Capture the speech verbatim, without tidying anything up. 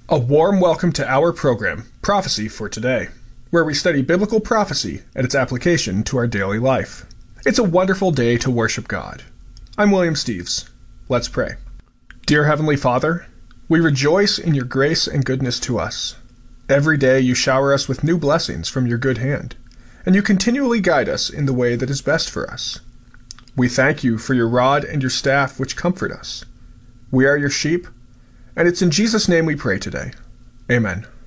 A warm welcome to our program, Prophecy for Today, where we study biblical prophecy and its application to our daily life. It's a wonderful day to worship God. I'm William Steves. Let's pray. Dear Heavenly Father, we rejoice in your grace and goodness to us. Every day you shower us with new blessings from your good hand, and you continually guide us in the way that is best for us. We thank you for your rod and your staff which comfort us. We are your sheep, and it's in Jesus' name we pray today. Amen.